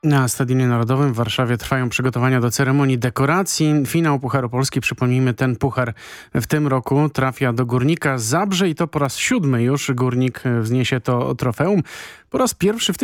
Na Stadionie Narodowym w Warszawie trwają przygotowania do ceremonii dekoracji. Finał Pucharu Polski, przypomnijmy, ten puchar w tym roku trafia do Górnika Zabrze i to po raz 7 już Górnik wzniesie to trofeum. Po raz pierwszy w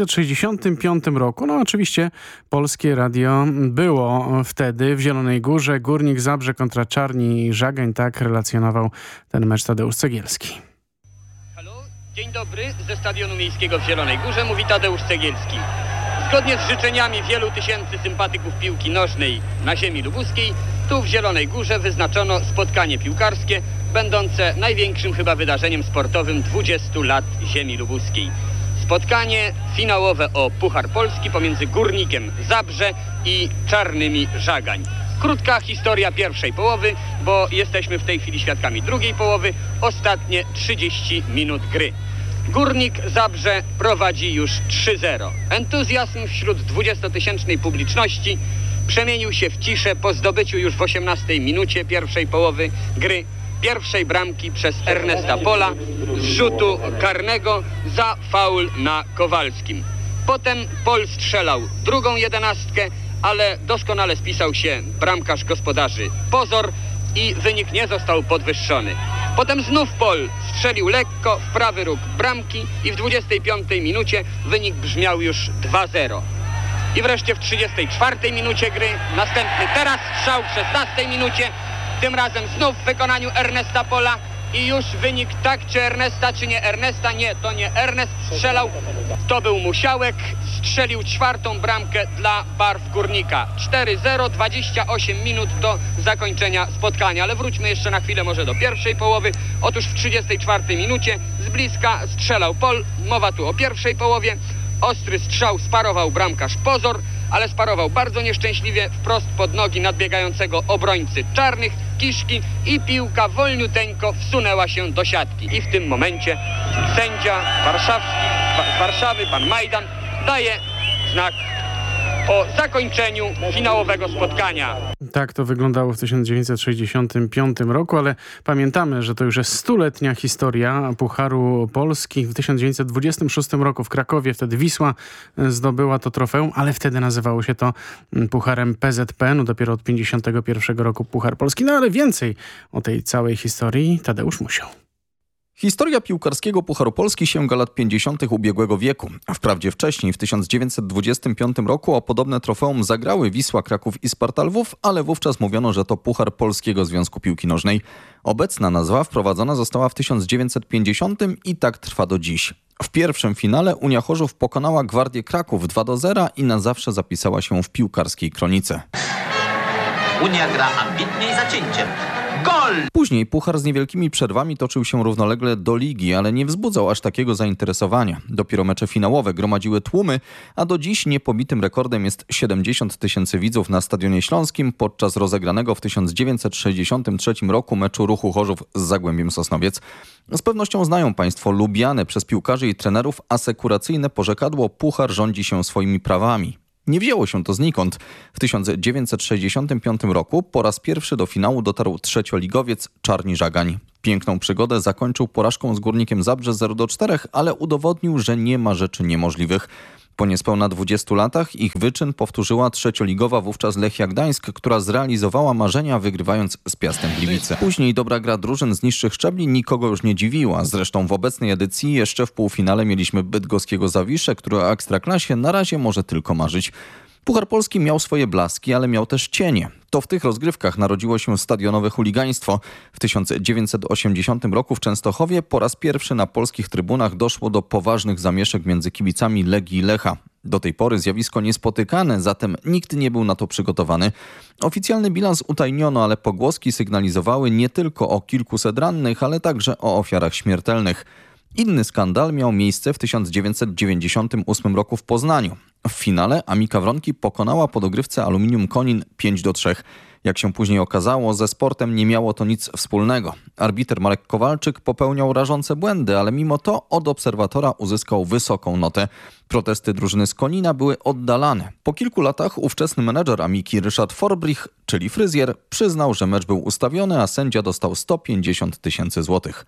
1965 roku. No oczywiście Polskie Radio było wtedy w Zielonej Górze. Górnik Zabrze kontra Czarni Żagań, tak relacjonował ten mecz Tadeusz Cegielski. Halo, dzień dobry, ze Stadionu Miejskiego w Zielonej Górze mówi Tadeusz Cegielski. Zgodnie z życzeniami wielu tysięcy sympatyków piłki nożnej na ziemi lubuskiej, tu w Zielonej Górze wyznaczono spotkanie piłkarskie, będące największym chyba wydarzeniem sportowym 20 lat ziemi lubuskiej. Spotkanie finałowe o Puchar Polski pomiędzy Górnikiem Zabrze i Czarnymi Żagań. Krótka historia pierwszej połowy, bo jesteśmy w tej chwili świadkami drugiej połowy, ostatnie 30 minut gry. Górnik Zabrze prowadzi już 3-0. Entuzjazm wśród 20-tysięcznej publiczności przemienił się w ciszę po zdobyciu już w 18 minucie pierwszej połowy gry pierwszej bramki przez Ernesta Pola z rzutu karnego za faul na Kowalskim. Potem Pol strzelał drugą 11, ale doskonale spisał się bramkarz gospodarzy Pozor i wynik nie został podwyższony. Potem znów Pol strzelił lekko w prawy róg bramki i w 25 minucie wynik brzmiał już 2-0. I wreszcie w 34 minucie gry następny teraz strzał w 16 minucie, tym razem znów w wykonaniu Ernesta Pola i już wynik tak czy Ernesta, czy nie Ernesta, nie, to nie Ernest strzelał, to był Musiałek, strzelił czwartą bramkę dla barw Górnika. 4-0, 28 minut do zakończenia spotkania, ale wróćmy jeszcze na chwilę może do pierwszej połowy. Otóż w 34 minucie z bliska strzelał Pol, mowa tu o pierwszej połowie, ostry strzał sparował bramkarz Pozor, ale sparował bardzo nieszczęśliwie wprost pod nogi nadbiegającego obrońcy Czarnych, Kiszki i piłka wolniuteńko wsunęła się do siatki. I w tym momencie sędzia warszawski z Warszawy, pan Majdan, daje znak o zakończeniu finałowego spotkania. Tak to wyglądało w 1965 roku, ale pamiętamy, że to już jest stuletnia historia Pucharu Polski. W 1926 roku w Krakowie wtedy Wisła zdobyła to trofeum, ale wtedy nazywało się to Pucharem PZP. No dopiero od 1951 roku Puchar Polski. No ale więcej o tej całej historii Tadeusz Musiał. Historia piłkarskiego Pucharu Polski sięga lat 50. ubiegłego wieku. Wprawdzie wcześniej, w 1925 roku o podobne trofeum zagrały Wisła Kraków i Sparta Lwów, ale wówczas mówiono, że to Puchar Polskiego Związku Piłki Nożnej. Obecna nazwa wprowadzona została w 1950 i tak trwa do dziś. W pierwszym finale Unia Chorzów pokonała Gwardię Kraków 2-0 i na zawsze zapisała się w piłkarskiej kronice. Unia gra ambitnie i zacięciem. Gol! Później puchar z niewielkimi przerwami toczył się równolegle do ligi, ale nie wzbudzał aż takiego zainteresowania. Dopiero mecze finałowe gromadziły tłumy, a do dziś niepobitym rekordem jest 70 000 widzów na Stadionie Śląskim podczas rozegranego w 1963 roku meczu Ruchu Chorzów z Zagłębiem Sosnowiec. Z pewnością znają Państwo lubiane przez piłkarzy i trenerów asekuracyjne porzekadło "Puchar rządzi się swoimi prawami". Nie wzięło się to znikąd. W 1965 roku po raz pierwszy do finału dotarł trzecioligowiec Czarni Żagań. Piękną przygodę zakończył porażką z Górnikiem Zabrze 0-4, ale udowodnił, że nie ma rzeczy niemożliwych. Po niespełna 20 latach ich wyczyn powtórzyła trzecioligowa wówczas Lechia Gdańsk, która zrealizowała marzenia, wygrywając z Piastem Gliwice. Później dobra gra drużyn z niższych szczebli nikogo już nie dziwiła. Zresztą w obecnej edycji jeszcze w półfinale mieliśmy bydgoskiego Zawiszę, który o Ekstraklasie na razie może tylko marzyć. Puchar Polski miał swoje blaski, ale miał też cienie. To w tych rozgrywkach narodziło się stadionowe chuligaństwo. W 1980 roku w Częstochowie po raz pierwszy na polskich trybunach doszło do poważnych zamieszek między kibicami Legii i Lecha. Do tej pory zjawisko niespotykane, zatem nikt nie był na to przygotowany. Oficjalny bilans utajniono, ale pogłoski sygnalizowały nie tylko o kilkuset rannych, ale także o ofiarach śmiertelnych. Inny skandal miał miejsce w 1998 roku w Poznaniu. W finale Amika Wronki pokonała po dogrywce Aluminium Konin 5-3. Jak się później okazało, ze sportem nie miało to nic wspólnego. Arbiter Marek Kowalczyk popełniał rażące błędy, ale mimo to od obserwatora uzyskał wysoką notę. Protesty drużyny z Konina były oddalane. Po kilku latach ówczesny menedżer Amiki Ryszard Forbrich, czyli fryzjer, przyznał, że mecz był ustawiony, a sędzia dostał 150 000 złotych.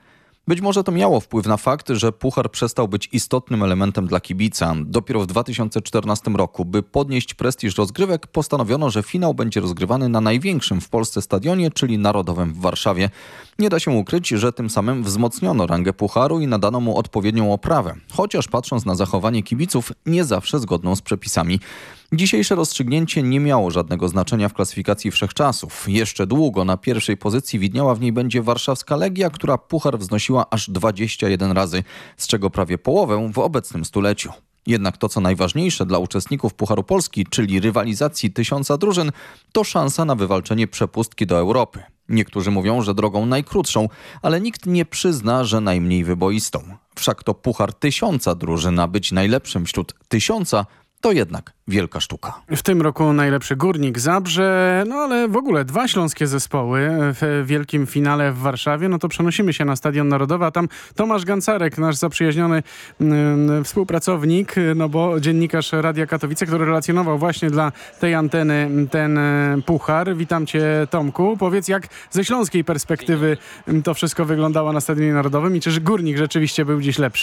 Być może to miało wpływ na fakt, że puchar przestał być istotnym elementem dla kibica. Dopiero w 2014 roku, by podnieść prestiż rozgrywek, postanowiono, że finał będzie rozgrywany na największym w Polsce stadionie, czyli Narodowym w Warszawie. Nie da się ukryć, że tym samym wzmocniono rangę pucharu i nadano mu odpowiednią oprawę, chociaż patrząc na zachowanie kibiców, nie zawsze zgodną z przepisami. Dzisiejsze rozstrzygnięcie nie miało żadnego znaczenia w klasyfikacji wszechczasów. Jeszcze długo na pierwszej pozycji widniała w niej będzie warszawska Legia, która puchar wznosiła aż 21 razy, z czego prawie połowę w obecnym stuleciu. Jednak to, co najważniejsze dla uczestników Pucharu Polski, czyli rywalizacji 1000 drużyn, to szansa na wywalczenie przepustki do Europy. Niektórzy mówią, że drogą najkrótszą, ale nikt nie przyzna, że najmniej wyboistą. Wszak to Puchar 1000 drużyn, a być najlepszym wśród 1000 to jednak wielka sztuka. W tym roku najlepszy Górnik Zabrze, no ale w ogóle 2 śląskie zespoły w wielkim finale w Warszawie. No to przenosimy się na Stadion Narodowy, a tam Tomasz Gancarek, nasz zaprzyjaźniony współpracownik, no bo dziennikarz Radia Katowice, który relacjonował właśnie dla tej anteny ten puchar. Witam cię, Tomku. Powiedz, jak ze śląskiej perspektywy to wszystko wyglądało na Stadionie Narodowym i czy Górnik rzeczywiście był dziś lepszy?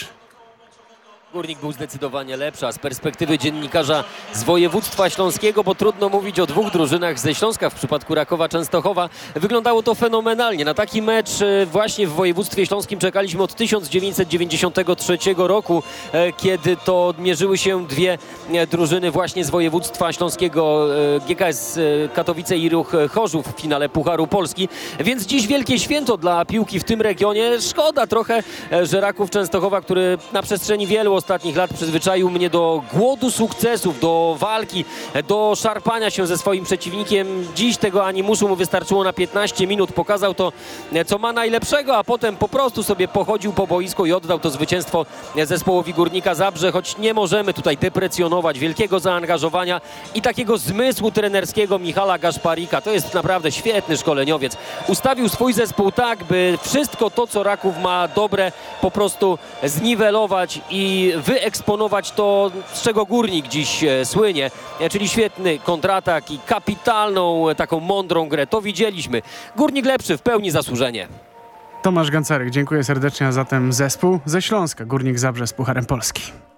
Górnik był zdecydowanie lepszy, a z perspektywy dziennikarza z województwa śląskiego, bo trudno mówić o 2 drużynach ze Śląska w przypadku Rakowa Częstochowa, wyglądało to fenomenalnie. Na taki mecz właśnie w województwie śląskim czekaliśmy od 1993 roku, kiedy to mierzyły się 2 drużyny właśnie z województwa śląskiego, GKS Katowice i Ruch Chorzów w finale Pucharu Polski. Więc dziś wielkie święto dla piłki w tym regionie. Szkoda trochę, że Raków Częstochowa, który na przestrzeni wielu ostatnich lat przyzwyczaił mnie do głodu sukcesów, do walki, do szarpania się ze swoim przeciwnikiem. Dziś tego animuszu mu wystarczyło na 15 minut. Pokazał to, co ma najlepszego, a potem po prostu sobie pochodził po boisku i oddał to zwycięstwo zespołowi Górnika Zabrze, choć nie możemy tutaj deprecjonować wielkiego zaangażowania i takiego zmysłu trenerskiego Michala Gaszparika. To jest naprawdę świetny szkoleniowiec. Ustawił swój zespół tak, by wszystko to, co Raków ma dobre, po prostu zniwelować i wyeksponować to, z czego Górnik dziś słynie, czyli świetny kontratak i kapitalną, taką mądrą grę. To widzieliśmy. Górnik lepszy, w pełni zasłużenie. Tomasz Gancarek, dziękuję serdecznie, a zatem zespół ze Śląska, Górnik Zabrze z Pucharem Polski.